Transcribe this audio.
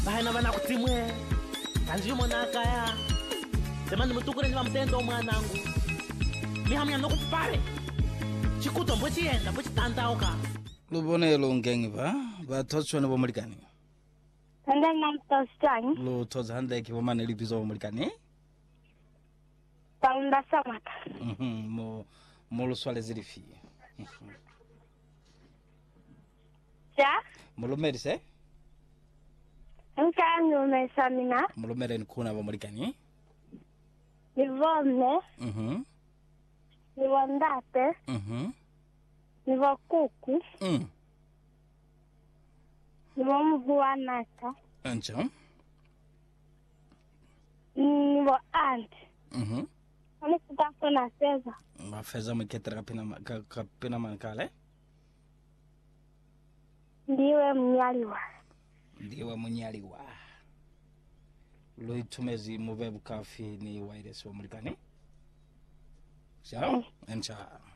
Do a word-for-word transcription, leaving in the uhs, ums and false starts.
bahena bana kutimwe kanji mona kaya demande mutukure ni bamtendo mwanangu mihamya no kupare chikuto mbochi yenda mbochi tandauka lubonelo ngengiva bathotswana bomulikani Tanda namtosang lo thoza hande ki bomane lipizo bomulikani Tanda samaka mhm mo mo lo swale zilifi Ja mulomeri se Nkano mesamina mulomeri nkuna bomulikani Nivone mhm Nivondate mhm Nivokuku mm Nivomvuanaka ancha Nivo aunt mhm Ani kutako na seza mafeza mketra kapina kapina mankale Ndiwe mnyaliwa ndiwe munyaliwa loitumezi mubebu kafi ni wireless bomulikani sawa ancha